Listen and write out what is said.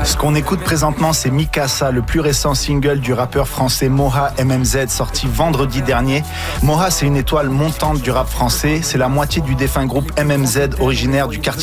Ce qu'on écoute présentement, c'est Mikasa, le plus récent single du rappeur français Moha MMZ, sorti vendredi dernier. Moha, c'est une étoile montante du rap français. C'est la moitié du défunt groupe MMZ, originaire du quartier